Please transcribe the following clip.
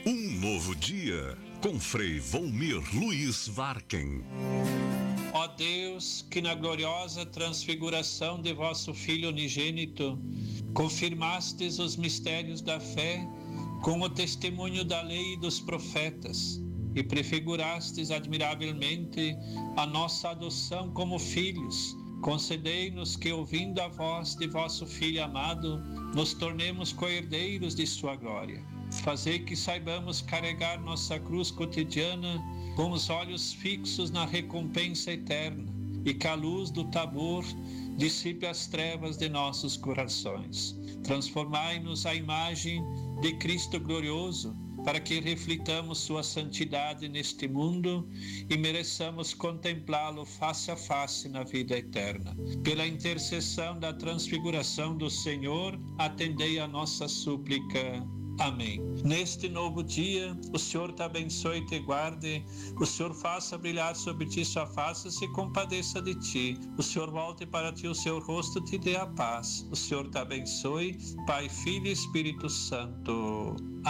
Um novo dia, com Frei Volmir Luiz Varken. Ó Deus, que na gloriosa transfiguração de vosso Filho unigênito, confirmastes os mistérios da fé com o testemunho da lei e dos profetas, e prefigurastes admiravelmente a nossa adoção como filhos, concedei-nos que, ouvindo a voz de vosso Filho amado, nos tornemos co-herdeiros de sua glória. Fazei que saibamos carregar nossa cruz cotidiana com os olhos fixos na recompensa eterna, e que a luz do Tabor dissipe as trevas de nossos corações. Transformai-nos à imagem de Cristo glorioso, para que reflitamos sua santidade neste mundo e mereçamos contemplá-lo face a face na vida eterna. Pela intercessão da transfiguração do Senhor, atendei a nossa súplica. Amém. Neste novo dia, o Senhor te abençoe e te guarde, o Senhor faça brilhar sobre ti sua face e se compadeça de ti, o Senhor volte para ti o seu rosto e te dê a paz. O Senhor te abençoe, Pai, Filho e Espírito Santo.